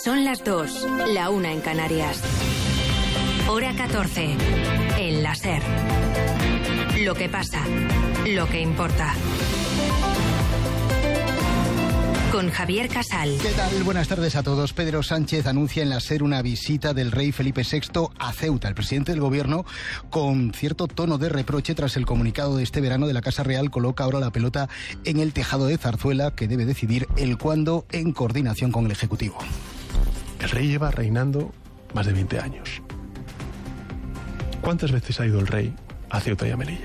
Son las 2, la 1 en Canarias. Hora 14, en la SER. Lo que pasa, lo que importa. Con Javier Casal. ¿Qué tal? Buenas tardes a todos. Pedro Sánchez anuncia en la SER una visita del rey Felipe VI a Ceuta. El presidente del gobierno, con cierto tono de reproche tras el comunicado de este verano de la Casa Real, coloca ahora la pelota en el tejado de Zarzuela, que debe decidir el cuándo en coordinación con el Ejecutivo. El rey lleva reinando más de 20 años. ¿Cuántas veces ha ido el rey a Ceuta y a Melilla?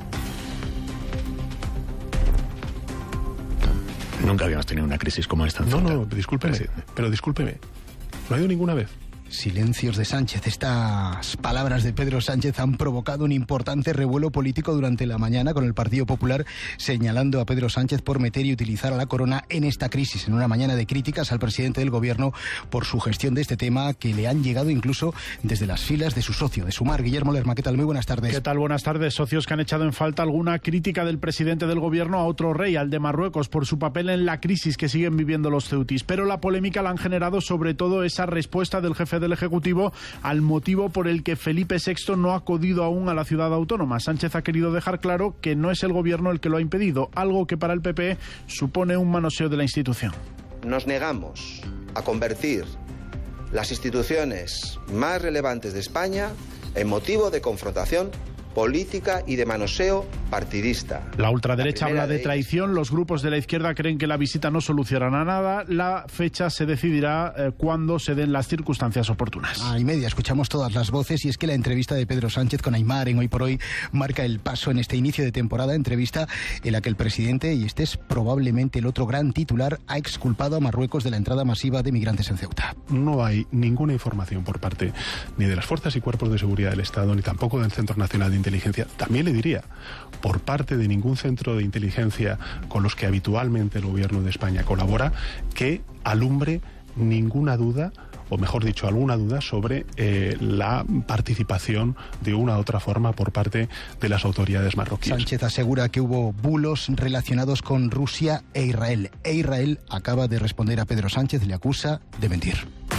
Nunca habíamos tenido una crisis como esta en Ceuta. No, discúlpeme, pero discúlpeme. ¿No ha ido ninguna vez? Silencios de Sánchez. Estas palabras de Pedro Sánchez han provocado un importante revuelo político durante la mañana, con el Partido Popular señalando a Pedro Sánchez por meter y utilizar a la corona en esta crisis, en una mañana de críticas al presidente del gobierno por su gestión de este tema, que le han llegado incluso desde las filas de su socio, de Sumar. Guillermo Lerma, ¿qué tal? Muy buenas tardes. ¿Qué tal? Buenas tardes. Socios que han echado en falta alguna crítica del presidente del gobierno a otro rey, al de Marruecos, por su papel en la crisis que siguen viviendo los ceutis. Pero la polémica la han generado sobre todo esa respuesta del jefe del Ejecutivo al motivo por el que Felipe VI no ha acudido aún a la ciudad autónoma. Sánchez ha querido dejar claro que no es el gobierno el que lo ha impedido, algo que para el PP supone un manoseo de la institución. Nos negamos a convertir las instituciones más relevantes de España en motivo de confrontación política y de manoseo partidista. La ultraderecha habla de traición, los grupos de la izquierda creen que la visita no solucionará nada, la fecha se decidirá cuando se den las circunstancias oportunas. Y media, escuchamos todas las voces, y es que la entrevista de Pedro Sánchez con Aimar en Hoy por Hoy marca el paso en este inicio de temporada, entrevista en la que el presidente, y este es probablemente el otro gran titular, ha exculpado a Marruecos de la entrada masiva de migrantes en Ceuta. No hay ninguna información por parte ni de las fuerzas y cuerpos de seguridad del Estado, ni tampoco del Centro Nacional de Inteligencia, también le diría, por parte de ningún centro de inteligencia con los que habitualmente el gobierno de España colabora, que alumbre ninguna duda, o mejor dicho, alguna duda sobre la participación de una u otra forma por parte de las autoridades marroquíes. Sánchez asegura que hubo bulos relacionados con Rusia e Israel. Israel acaba de responder a Pedro Sánchez, le acusa de mentir.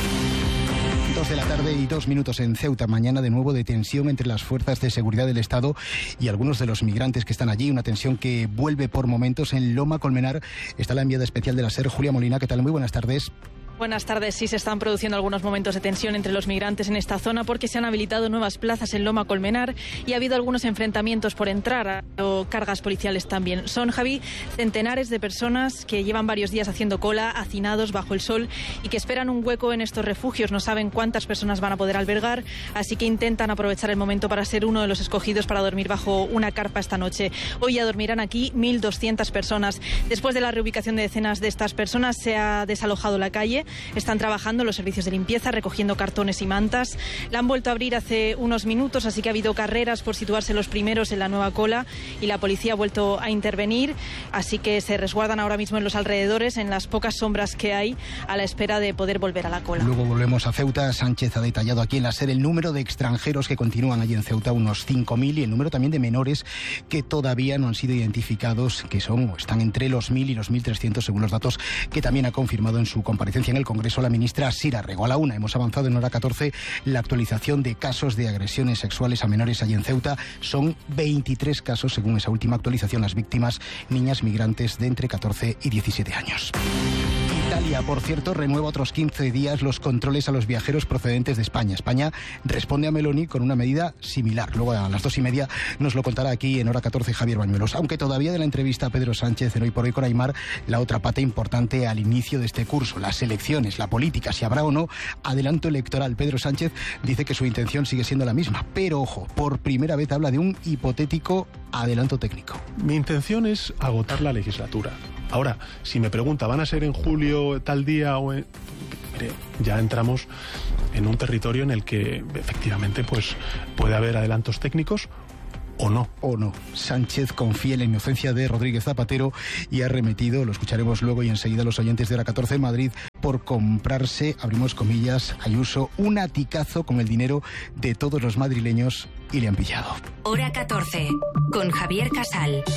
2 de la tarde y 2 minutos en Ceuta. Mañana de nuevo de tensión entre las fuerzas de seguridad del Estado y algunos de los migrantes que están allí. Una tensión que vuelve por momentos. En Loma Colmenar está la enviada especial de la SER, Julia Molina. ¿Qué tal? Muy buenas tardes. Buenas tardes. Sí, se están produciendo algunos momentos de tensión entre los migrantes en esta zona porque se han habilitado nuevas plazas en Loma Colmenar y ha habido algunos enfrentamientos por entrar, o cargas policiales también. Son, Javi, centenares de personas que llevan varios días haciendo cola, hacinados bajo el sol y que esperan un hueco en estos refugios. No saben cuántas personas van a poder albergar, así que intentan aprovechar el momento para ser uno de los escogidos para dormir bajo una carpa esta noche. Hoy ya dormirán aquí 1.200 personas. Después de la reubicación de decenas de estas personas, se ha desalojado la calle. Están trabajando los servicios de limpieza, recogiendo cartones y mantas. La han vuelto a abrir hace unos minutos, así que ha habido carreras por situarse los primeros en la nueva cola y la policía ha vuelto a intervenir, así que se resguardan ahora mismo en los alrededores, en las pocas sombras que hay, a la espera de poder volver a la cola. Luego volvemos a Ceuta. Sánchez ha detallado aquí en la SER el número de extranjeros que continúan allí en Ceuta, unos 5.000, y el número también de menores que todavía no han sido identificados, que son o están entre los 1.000 y los 1.300, según los datos que también ha confirmado en su comparecencia en el Congreso la ministra Sira Rego. A la 1 hemos avanzado en hora 14 la actualización de casos de agresiones sexuales a menores allí en Ceuta. Son 23 casos, según esa última actualización. Las víctimas, niñas migrantes de entre 14 y 17 años. Italia, por cierto, renueva otros 15 días los controles a los viajeros procedentes de España. España responde a Meloni con una medida similar. Luego a las 2:30 nos lo contará aquí en hora 14 Javier Bañuelos. Aunque todavía de la entrevista a Pedro Sánchez en Hoy por Hoy con Aimar, la otra pata importante al inicio de este curso, las elecciones, la política, si habrá o no adelanto electoral. Pedro Sánchez dice que su intención sigue siendo la misma, pero ojo, por primera vez habla de un hipotético adelanto técnico. Mi intención es agotar la legislatura. Ahora, si me pregunta, ¿van a ser en julio tal día o en...? Mire, ya entramos en un territorio en el que efectivamente pues puede haber adelantos técnicos o no. O no. Sánchez confía en la inocencia de Rodríguez Zapatero y ha remetido, lo escucharemos luego y enseguida, los oyentes de hora 14 en Madrid, por comprarse, abrimos comillas, Ayuso, un aticazo con el dinero de todos los madrileños, y le han pillado. Hora 14, con Javier Casal.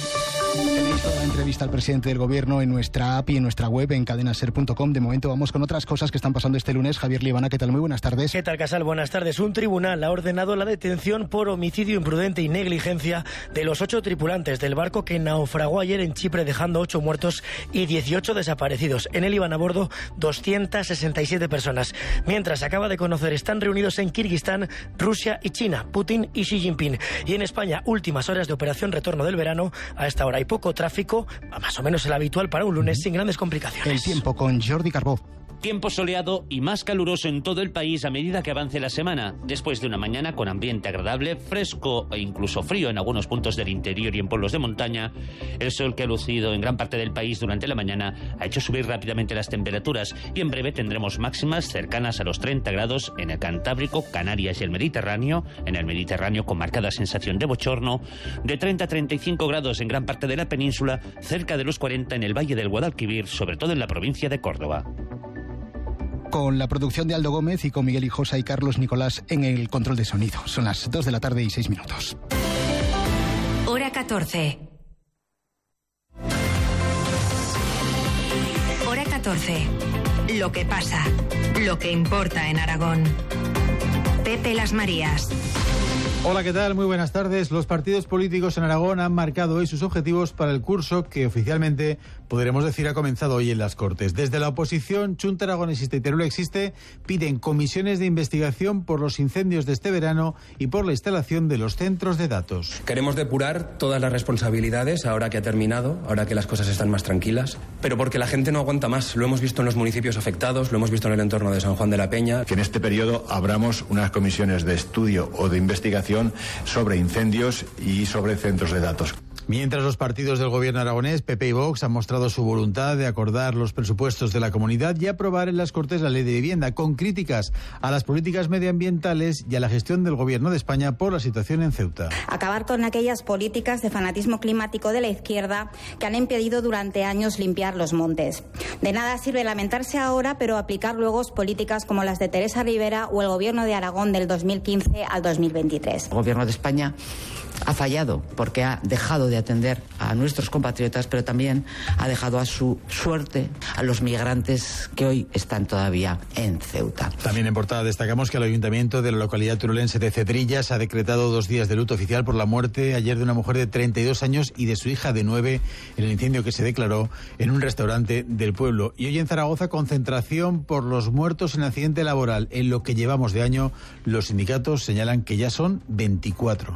Tenéis toda la entrevista al presidente del gobierno en nuestra app y en nuestra web en cadenaser.com. De momento vamos con otras cosas que están pasando este lunes. Javier Libana, ¿qué tal? Muy buenas tardes. ¿Qué tal, Casal? Buenas tardes. Un tribunal ha ordenado la detención por homicidio imprudente y negligencia de los 8 tripulantes del barco que naufragó ayer en Chipre, dejando 8 muertos y 18 desaparecidos. En él iban a bordo 267 personas. Mientras, se acaba de conocer, están reunidos en Kirguistán, Rusia y China, Putin y Xi Jinping. Y en España, últimas horas de operación retorno del verano. A esta hora hay poco tráfico, más o menos el habitual para un lunes, sin grandes complicaciones. El tiempo con Jordi Carbó. Tiempo soleado y más caluroso en todo el país a medida que avance la semana. Después de una mañana con ambiente agradable, fresco e incluso frío en algunos puntos del interior y en pueblos de montaña, el sol que ha lucido en gran parte del país durante la mañana ha hecho subir rápidamente las temperaturas y en breve tendremos máximas cercanas a los 30 grados en el Cantábrico, Canarias y el Mediterráneo. En el Mediterráneo con marcada sensación de bochorno, de 30 a 35 grados en gran parte de la península, cerca de los 40 en el Valle del Guadalquivir, sobre todo en la provincia de Córdoba. Con la producción de Aldo Gómez y con Miguel Hijosa y Carlos Nicolás en el control de sonido. Son las 2 de la tarde y 6 minutos. Hora 14. Hora 14. Lo que pasa, lo que importa en Aragón. Pepe Las Marías. Hola, ¿qué tal? Muy buenas tardes. Los partidos políticos en Aragón han marcado hoy sus objetivos para el curso que oficialmente, podremos decir, ha comenzado hoy en las Cortes. Desde la oposición, Chunta Aragonesista y Teruel Existe piden comisiones de investigación por los incendios de este verano y por la instalación de los centros de datos. Queremos depurar todas las responsabilidades ahora que ha terminado, ahora que las cosas están más tranquilas, pero porque la gente no aguanta más. Lo hemos visto en los municipios afectados, lo hemos visto en el entorno de San Juan de la Peña. Que en este periodo abramos unas comisiones de estudio o de investigación sobre incendios y sobre centros de datos. Mientras los partidos del gobierno aragonés, PP y Vox, han mostrado su voluntad de acordar los presupuestos de la comunidad y aprobar en las Cortes la ley de vivienda, con críticas a las políticas medioambientales y a la gestión del gobierno de España por la situación en Ceuta. Acabar con aquellas políticas de fanatismo climático de la izquierda que han impedido durante años limpiar los montes. De nada sirve lamentarse ahora, pero aplicar luego políticas como las de Teresa Rivera o el gobierno de Aragón del 2015 al 2023. El gobierno de España ha fallado porque ha dejado de atender a nuestros compatriotas, pero también ha dejado a su suerte a los migrantes que hoy están todavía en Ceuta. También en portada destacamos que el ayuntamiento de la localidad turolense de Cedrillas ha decretado 2 días de luto oficial por la muerte ayer de una mujer de 32 años y de su hija de 9 en el incendio que se declaró en un restaurante del pueblo. Y hoy en Zaragoza, concentración por los muertos en accidente laboral. En lo que llevamos de año, los sindicatos señalan que ya son 24.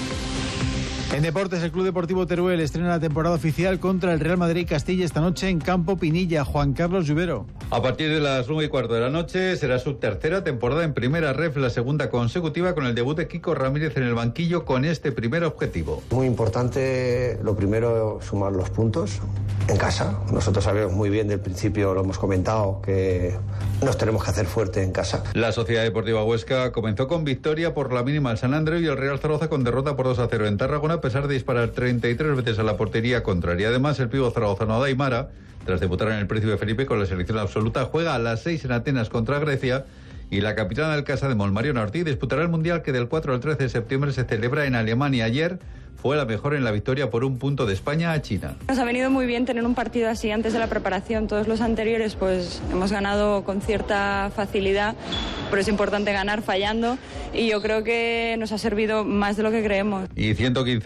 En deportes, el Club Deportivo Teruel estrena la temporada oficial contra el Real Madrid Castilla esta noche en Campo Pinilla. Juan Carlos Lluvero. A partir de las 9:15 de la noche será su tercera temporada en Primera Ref, la segunda consecutiva, con el debut de Kiko Ramírez en el banquillo con este primer objetivo. Muy importante, lo primero, sumar los puntos en casa. Nosotros sabemos muy bien, del principio lo hemos comentado, que nos tenemos que hacer fuerte en casa. La Sociedad Deportiva Huesca comenzó con victoria por la mínima al San Andreu y el Real Zaragoza con derrota por 2-0 en Tarragona, a pesar de disparar 33 veces a la portería contraria. Además, el pívot zaragozano Daimara, tras debutar en el Príncipe Felipe con la selección absoluta, juega a las 6 en Atenas contra Grecia, y la capitana del Casa de Mol, Mariona Ortiz, disputará el Mundial que del 4 al 13 de septiembre se celebra en Alemania. Ayer fue la mejor en la victoria por 1 punto de España a China. Nos ha venido muy bien tener un partido así antes de la preparación. Todos los anteriores pues hemos ganado con cierta facilidad, pero es importante ganar fallando y yo creo que nos ha servido más de lo que creemos. Y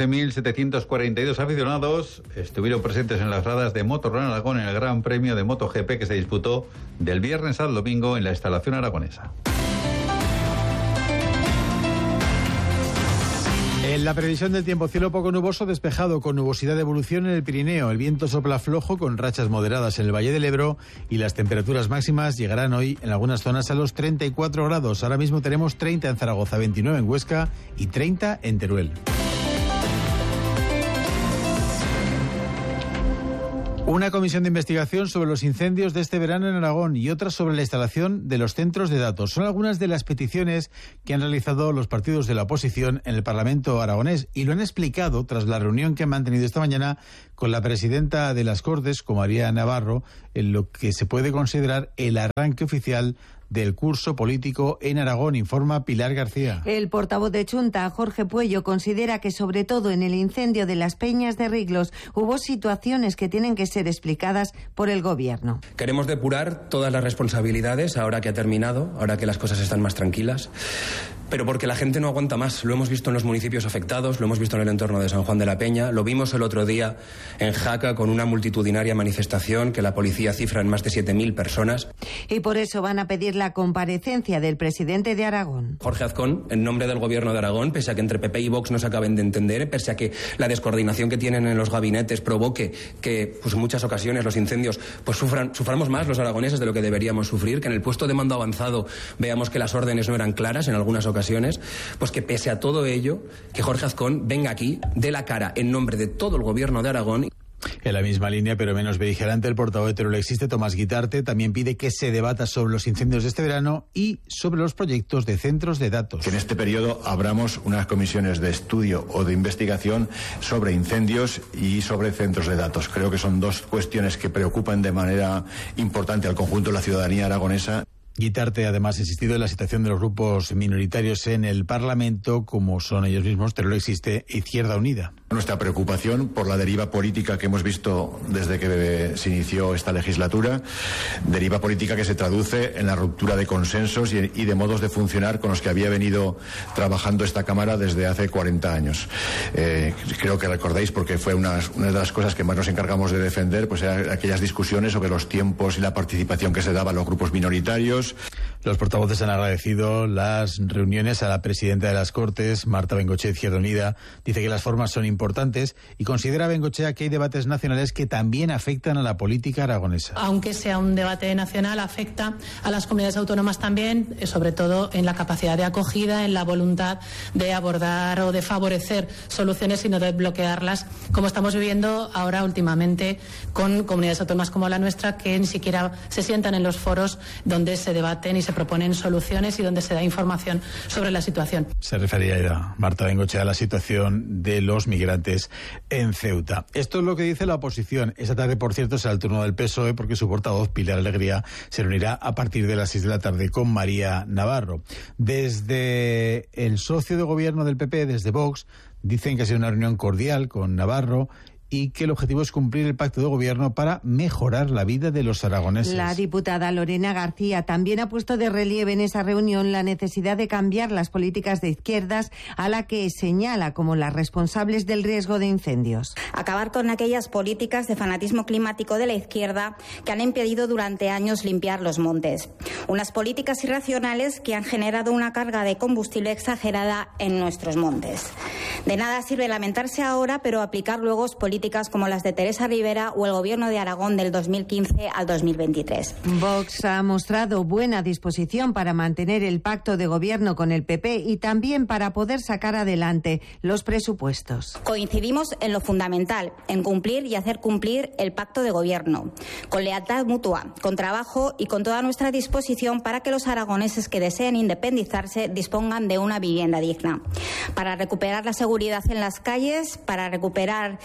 115.742 aficionados estuvieron presentes en las gradas de Motorrun Aragón en el Gran Premio de MotoGP que se disputó del viernes al domingo en la instalación aragonesa. En la previsión del tiempo, cielo poco nuboso, despejado con nubosidad de evolución en el Pirineo. El viento sopla flojo con rachas moderadas en el Valle del Ebro y las temperaturas máximas llegarán hoy en algunas zonas a los 34 grados. Ahora mismo tenemos 30 en Zaragoza, 29 en Huesca y 30 en Teruel. Una comisión de investigación sobre los incendios de este verano en Aragón y otra sobre la instalación de los centros de datos. Son algunas de las peticiones que han realizado los partidos de la oposición en el Parlamento aragonés y lo han explicado tras la reunión que han mantenido esta mañana con la presidenta de las Cortes, con María Navarro, en lo que se puede considerar el arranque oficial del curso político en Aragón, informa Pilar García. El portavoz de Chunta, Jorge Puello, considera que sobre todo en el incendio de las Peñas de Riglos hubo situaciones que tienen que ser explicadas por el Gobierno. Queremos depurar todas las responsabilidades ahora que ha terminado, ahora que las cosas están más tranquilas. Pero porque la gente no aguanta más. Lo hemos visto en los municipios afectados, lo hemos visto en el entorno de San Juan de la Peña, lo vimos el otro día en Jaca con una multitudinaria manifestación que la policía cifra en más de 7.000 personas. Y por eso van a pedir la comparecencia del presidente de Aragón. Jorge Azcón, en nombre del Gobierno de Aragón, pese a que entre PP y Vox no se acaben de entender, pese a que la descoordinación que tienen en los gabinetes provoque que en muchas ocasiones los incendios suframos más los aragoneses de lo que deberíamos sufrir, que en el puesto de mando avanzado veamos que las órdenes no eran claras en algunas ocasiones, pues que pese a todo ello, que Jorge Azcón venga aquí, dé la cara en nombre de todo el Gobierno de Aragón. En la misma línea, pero menos beligerante, el portavoz de Teruel Existe, Tomás Guitarte, también pide que se debata sobre los incendios de este verano y sobre los proyectos de centros de datos. Que en este periodo abramos unas comisiones de estudio o de investigación sobre incendios y sobre centros de datos. Creo que son dos cuestiones que preocupan de manera importante al conjunto de la ciudadanía aragonesa. Guitarte además ha insistido en la situación de los grupos minoritarios en el Parlamento, como son ellos mismos, Teruel Existe e Izquierda Unida. Nuestra preocupación por la deriva política que hemos visto desde que se inició esta legislatura, deriva política que se traduce en la ruptura de consensos y de modos de funcionar con los que había venido trabajando esta Cámara desde hace 40 años. Creo que recordáis, porque fue una de las cosas que más nos encargamos de defender, pues eran aquellas discusiones sobre los tiempos y la participación que se daba a los grupos minoritarios. Los portavoces han agradecido las reuniones a la presidenta de las Cortes, Marta Bengoechea, Izquierda Unida. Dice que las formas son importantes y considera Bengoechea que hay debates nacionales que también afectan a la política aragonesa. Aunque sea un debate nacional, afecta a las comunidades autónomas también, sobre todo en la capacidad de acogida, en la voluntad de abordar o de favorecer soluciones y no de bloquearlas, como estamos viviendo ahora últimamente con comunidades autónomas como la nuestra, que ni siquiera se sientan en los foros donde se debaten y se proponen soluciones y donde se da información sobre la situación. Se refería Marta Bengoechea a la situación de los migrantes en Ceuta. Esto es lo que dice la oposición. Esta tarde, por cierto, será el turno del PSOE, porque su portavoz, Pilar Alegría, se reunirá a partir de las 6 de la tarde con María Navarro. Desde el socio de gobierno del PP, desde Vox, dicen que ha sido una reunión cordial con Navarro y que el objetivo es cumplir el pacto de gobierno para mejorar la vida de los aragoneses. La diputada Lorena García también ha puesto de relieve en esa reunión la necesidad de cambiar las políticas de izquierdas, a la que señala como las responsables del riesgo de incendios. Acabar con aquellas políticas de fanatismo climático de la izquierda que han impedido durante años limpiar los montes. Unas políticas irracionales que han generado una carga de combustible exagerada en nuestros montes. De nada sirve lamentarse ahora, pero aplicar luego políticas como las de Teresa Rivera o el Gobierno de Aragón del 2015 al 2023. Vox ha mostrado buena disposición para mantener el pacto de gobierno con el PP y también para poder sacar adelante los presupuestos. Coincidimos en lo fundamental, en cumplir y hacer cumplir el pacto de gobierno, con lealtad mutua, con trabajo y con toda nuestra disposición para que los aragoneses que deseen independizarse dispongan de una vivienda digna, para recuperar la seguridad en las calles, para recuperar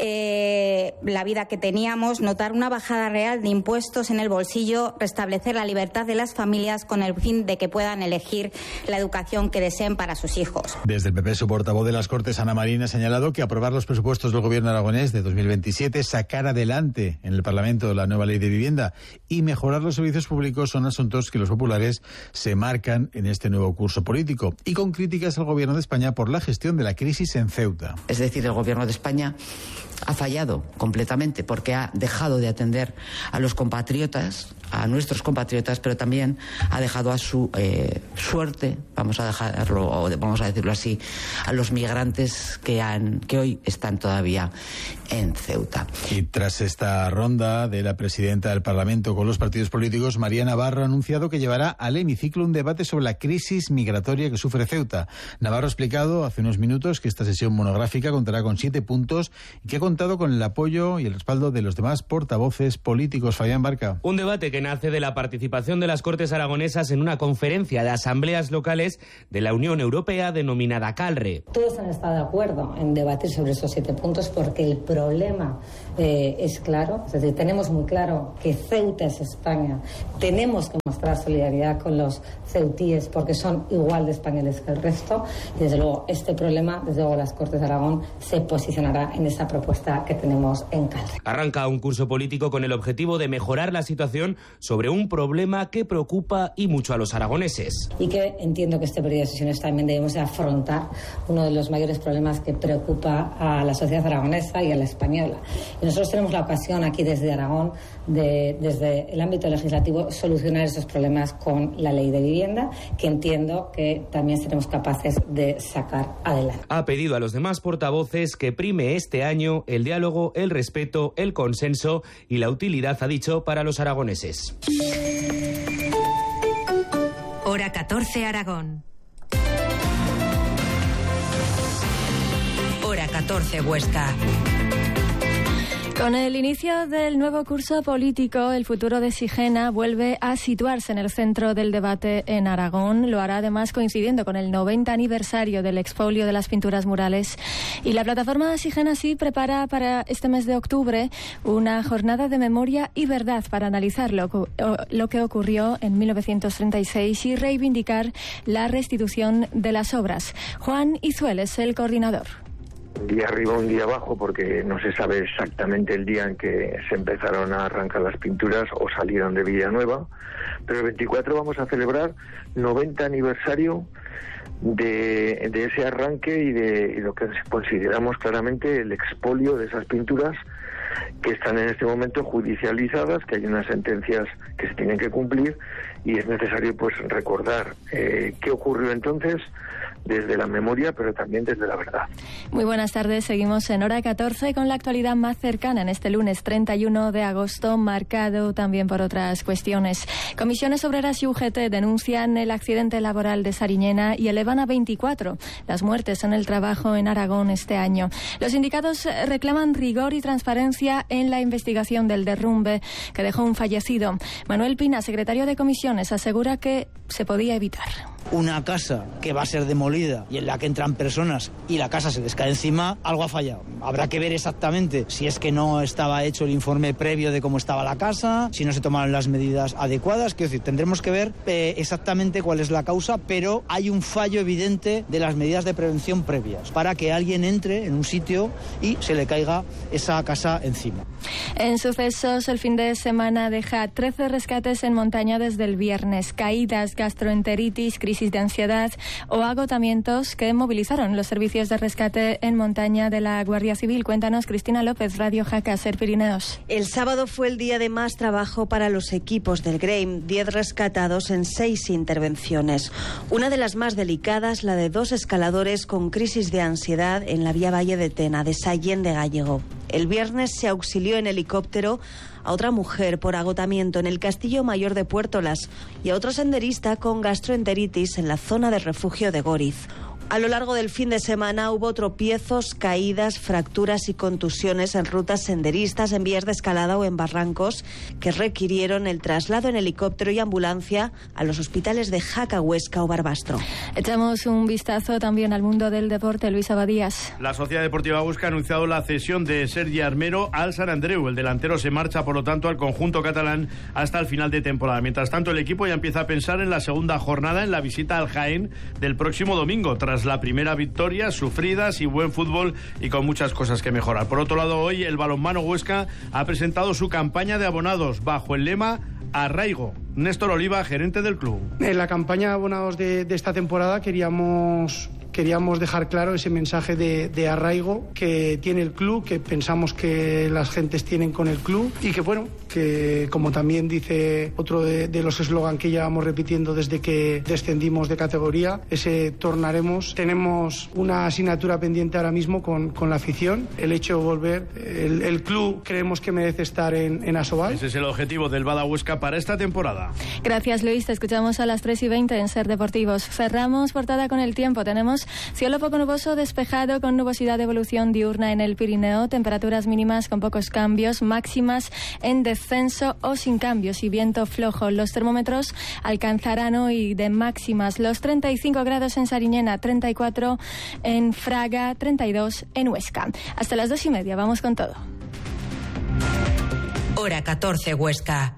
la vida que teníamos, notar una bajada real de impuestos en el bolsillo, restablecer la libertad de las familias con el fin de que puedan elegir la educación que deseen para sus hijos. Desde el PP, su portavoz de las Cortes, Ana Marín, ha señalado que aprobar los presupuestos del gobierno aragonés de 2027, sacar adelante en el Parlamento la nueva ley de vivienda y mejorar los servicios públicos son asuntos que los populares se marcan en este nuevo curso político, y con críticas al gobierno de España por la gestión de la crisis en Ceuta. Es decir, el gobierno de España ha fallado completamente porque ha dejado de atender a los compatriotas, a nuestros compatriotas, pero también ha dejado a su suerte, vamos a decirlo así, a los migrantes que hoy están todavía en Ceuta. Y tras esta ronda de la presidenta del Parlamento con los partidos políticos, María Navarro ha anunciado que llevará al hemiciclo un debate sobre la crisis migratoria que sufre Ceuta. Navarro ha explicado hace unos minutos que esta sesión monográfica contará con 7 puntos y que ha contado con el apoyo y el respaldo de los demás portavoces políticos. Fabián Barca. Un debate que que nace de la participación de las Cortes aragonesas en una conferencia de asambleas locales de la Unión Europea denominada CALRE. Todos han estado de acuerdo en debatir sobre esos 7 puntos porque el problema es claro, es decir, tenemos muy claro que Ceuta es España, tenemos que mostrar solidaridad con los ceutíes porque son igual de españoles que el resto y desde luego este problema, desde luego las Cortes de Aragón se posicionará en esa propuesta que tenemos en CALRE. Arranca un curso político con el objetivo de mejorar la situación sobre un problema que preocupa y mucho a los aragoneses. Y que entiendo que este periodo de sesiones también debemos de afrontar uno de los mayores problemas que preocupa a la sociedad aragonesa y a la española. Y nosotros tenemos la ocasión aquí desde Aragón, desde el ámbito legislativo, solucionar esos problemas con la ley de vivienda, que entiendo que también seremos capaces de sacar adelante. Ha pedido a los demás portavoces que prime este año el diálogo, el respeto, el consenso y la utilidad, ha dicho, para los aragoneses. Hora 14 Aragón. Hora 14 Huesca. Con el inicio del nuevo curso político, el futuro de Sigena vuelve a situarse en el centro del debate en Aragón. Lo hará además coincidiendo con el 90 aniversario del expolio de las pinturas murales. Y la plataforma Sigena sí prepara para este mes de octubre una jornada de memoria y verdad para analizar lo que ocurrió en 1936 y reivindicar la restitución de las obras. Juan Izuel es el coordinador. Un día arriba, un día abajo, porque no se sabe exactamente el día en que se empezaron a arrancar las pinturas o salieron de Villanueva, pero el 24 vamos a celebrar 90 aniversario de ese arranque y de lo que consideramos claramente el expolio de esas pinturas que están en este momento judicializadas, que hay unas sentencias que se tienen que cumplir y es necesario pues recordar qué ocurrió entonces desde la memoria, pero también desde la verdad. Muy buenas tardes, seguimos en Hora 14 con la actualidad más cercana en este lunes 31 de agosto, marcado también por otras cuestiones. Comisiones Obreras y UGT denuncian el accidente laboral de Sariñena y elevan a 24 las muertes en el trabajo en Aragón este año. Los sindicatos reclaman rigor y transparencia en la investigación del derrumbe que dejó un fallecido. Manuel Pina, secretario de Comisiones, asegura que se podía evitar. Una casa que va a ser demolida y en la que entran personas y la casa se les cae encima, algo ha fallado. Habrá que ver exactamente si es que no estaba hecho el informe previo de cómo estaba la casa, si no se tomaron las medidas adecuadas. Quiero decir, tendremos que ver exactamente cuál es la causa, pero hay un fallo evidente de las medidas de prevención previas para que alguien entre en un sitio y se le caiga esa casa encima. En sucesos, el fin de semana deja 13 rescates en montaña desde el viernes, caídas, gastroenteritis, crisis de ansiedad o agotamientos que movilizaron los servicios de rescate en montaña de la Guardia Civil. Cuéntanos, Cristina López, Radio Jaca, Ser Pirineos. El sábado fue el día de más trabajo para los equipos del GREIM, 10 rescatados en 6 intervenciones. Una de las más delicadas, la de 2 escaladores con crisis de ansiedad en la vía Valle de Tena, de Sallén de Gallego. El viernes se auxilió en helicóptero a otra mujer por agotamiento en el Castillo Mayor de Puertolas y a otro senderista con gastroenteritis en la zona de refugio de Góriz. A lo largo del fin de semana hubo tropiezos, caídas, fracturas y contusiones en rutas senderistas, en vías de escalada o en barrancos que requirieron el traslado en helicóptero y ambulancia a los hospitales de Jaca, Huesca o Barbastro. Echamos un vistazo también al mundo del deporte. Luis Abadías. La Sociedad Deportiva Huesca ha anunciado la cesión de Sergi Armero al Sant Andreu. El delantero se marcha, por lo tanto, al conjunto catalán hasta el final de temporada. Mientras tanto, el equipo ya empieza a pensar en la segunda jornada, en la visita al Jaén del próximo domingo, tras la primera victoria, sufridas y buen fútbol y con muchas cosas que mejorar. Por otro lado, hoy el balonmano Huesca ha presentado su campaña de abonados bajo el lema Arraigo. Néstor Oliva, gerente del club. En la campaña de abonados de esta temporada queríamos dejar claro ese mensaje de arraigo que tiene el club, que pensamos que las gentes tienen con el club y que bueno, que como también dice otro de los eslogan que llevamos repitiendo desde que descendimos de categoría, ese tornaremos. Tenemos una asignatura pendiente ahora mismo con la afición, el hecho de volver. El club creemos que merece estar en Asobal. Ese es el objetivo del Bada Huesca para esta temporada. Huesca. Gracias, Luis. Te escuchamos a las 3:20 en Ser Deportivos. Cerramos portada con el tiempo. Tenemos cielo poco nuboso despejado con nubosidad de evolución diurna en el Pirineo, temperaturas mínimas con pocos cambios, máximas en descenso o sin cambios y viento flojo. Los termómetros alcanzarán hoy de máximas los 35 grados en Sariñena, 34 en Fraga, 32 en Huesca. Hasta las 2:30, vamos con todo. Hora 14, Huesca.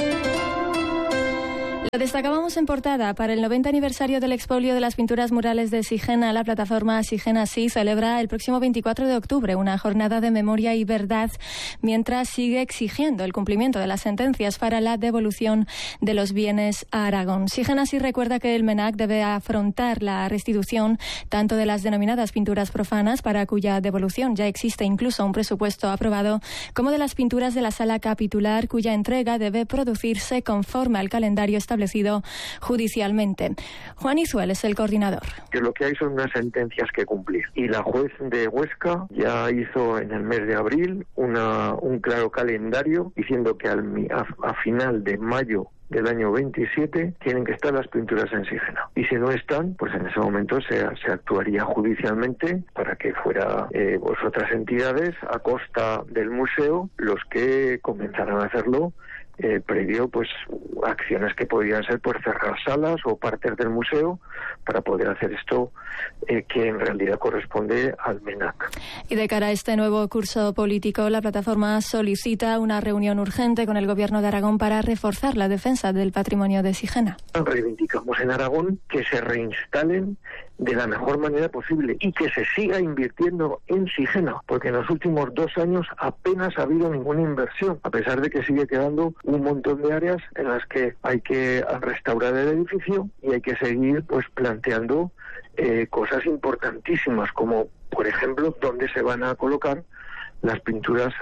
Lo destacábamos en portada. Para el 90 aniversario del expolio de las pinturas murales de Sigena, la plataforma Sigena Sí celebra el próximo 24 de octubre una jornada de memoria y verdad, mientras sigue exigiendo el cumplimiento de las sentencias para la devolución de los bienes a Aragón. Sigena Sí recuerda que el MENAC debe afrontar la restitución tanto de las denominadas pinturas profanas, para cuya devolución ya existe incluso un presupuesto aprobado, como de las pinturas de la sala capitular, cuya entrega debe producirse conforme al calendario establecido judicialmente. Juan Izuel es el coordinador. Que lo que hay son unas sentencias que cumplir. Y la juez de Huesca ya hizo en el mes de abril un claro calendario diciendo que a final de mayo del año 27 tienen que estar las pinturas en Sigena. Y si no están, pues en ese momento se actuaría judicialmente para que fuera otras entidades a costa del museo los que comenzaran a hacerlo previo pues acciones que podrían ser por cerrar salas o partes del museo para poder hacer esto que en realidad corresponde al MENAC. Y de cara a este nuevo curso político, la plataforma solicita una reunión urgente con el Gobierno de Aragón para reforzar la defensa del patrimonio de Sigena. Reivindicamos en Aragón que se reinstalen de la mejor manera posible y que se siga invirtiendo en Sigena, porque en los últimos 2 años apenas ha habido ninguna inversión, a pesar de que sigue quedando un montón de áreas en las que hay que restaurar el edificio y hay que seguir pues planteando cosas importantísimas, como por ejemplo dónde se van a colocar las pinturas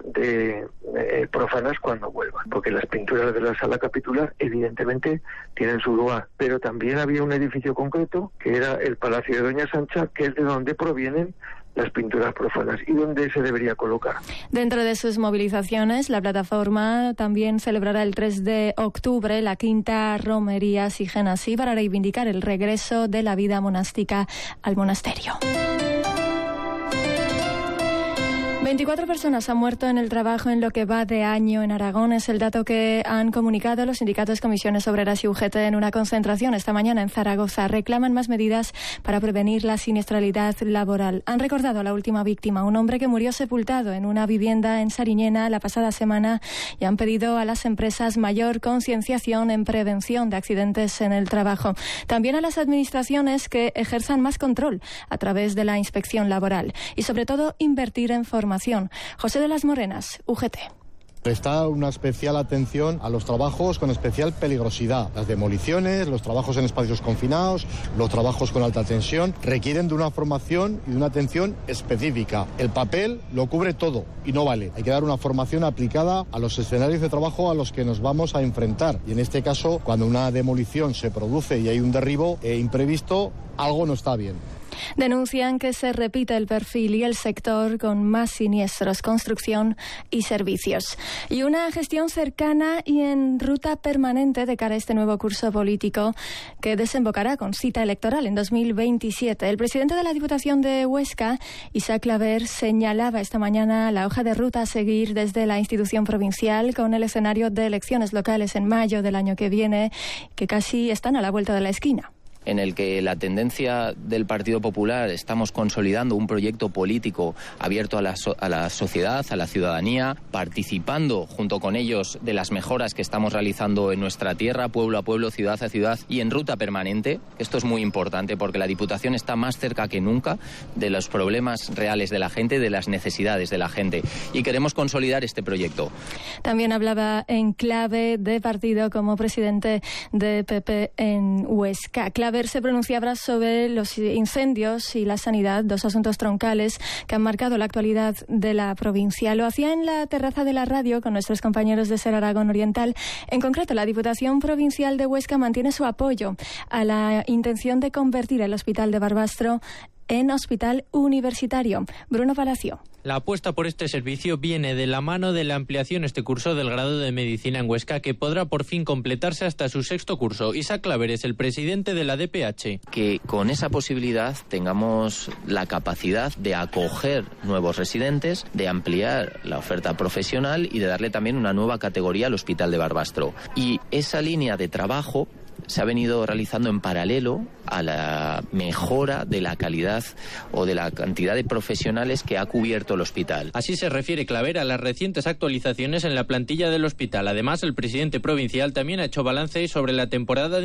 profanas cuando vuelvan, porque las pinturas de la sala capitular evidentemente tienen su lugar, pero también había un edificio concreto que era el Palacio de Doña Sancha, que es de donde provienen las pinturas profanas y donde se debería colocar. Dentro de sus movilizaciones, la plataforma también celebrará el 3 de octubre la quinta romería Sigena Sí para reivindicar el regreso de la vida monástica al monasterio. 24 personas han muerto en el trabajo en lo que va de año en Aragón. Es el dato que han comunicado los sindicatos Comisiones Obreras y UGT en una concentración esta mañana en Zaragoza. Reclaman más medidas para prevenir la siniestralidad laboral. Han recordado a la última víctima, un hombre que murió sepultado en una vivienda en Sariñena la pasada semana, y han pedido a las empresas mayor concienciación en prevención de accidentes en el trabajo. También a las administraciones que ejerzan más control a través de la inspección laboral y sobre todo invertir en formación. José de las Morenas, UGT. Prestar una especial atención a los trabajos con especial peligrosidad. Las demoliciones, los trabajos en espacios confinados, los trabajos con alta tensión, requieren de una formación y de una atención específica. El papel lo cubre todo y no vale. Hay que dar una formación aplicada a los escenarios de trabajo a los que nos vamos a enfrentar. Y en este caso, cuando una demolición se produce y hay un derribo imprevisto, algo no está bien. Denuncian que se repite el perfil y el sector con más siniestros, construcción y servicios. Y una gestión cercana y en ruta permanente de cara a este nuevo curso político que desembocará con cita electoral en 2027. El presidente de la Diputación de Huesca, Isaac Claver, señalaba esta mañana la hoja de ruta a seguir desde la institución provincial con el escenario de elecciones locales en mayo del año que viene, que casi están a la vuelta de la esquina. En el que la tendencia del Partido Popular estamos consolidando un proyecto político abierto a la sociedad, a la ciudadanía, participando junto con ellos de las mejoras que estamos realizando en nuestra tierra, pueblo a pueblo, ciudad a ciudad y en ruta permanente. Esto es muy importante porque la Diputación está más cerca que nunca de los problemas reales de la gente, de las necesidades de la gente, y queremos consolidar este proyecto. También hablaba en clave de partido como presidente de PP en Huesca. Claver se pronunciaba sobre los incendios y la sanidad, dos asuntos troncales que han marcado la actualidad de la provincia. Lo hacía en la terraza de la radio con nuestros compañeros de Ser Aragón Oriental. En concreto, la Diputación Provincial de Huesca mantiene su apoyo a la intención de convertir el Hospital de Barbastro en Hospital Universitario. Bruno Palacio. La apuesta por este servicio viene de la mano de la ampliación este curso del grado de Medicina en Huesca, que podrá por fin completarse hasta su 6º curso. Isaac Claver es el presidente de la DPH. Que con esa posibilidad tengamos la capacidad de acoger nuevos residentes, de ampliar la oferta profesional y de darle también una nueva categoría al Hospital de Barbastro. Y esa línea de trabajo se ha venido realizando en paralelo a la mejora de la calidad o de la cantidad de profesionales que ha cubierto el hospital. Así se refiere Claver a las recientes actualizaciones en la plantilla del hospital. Además, el presidente provincial también ha hecho balance sobre la temporada de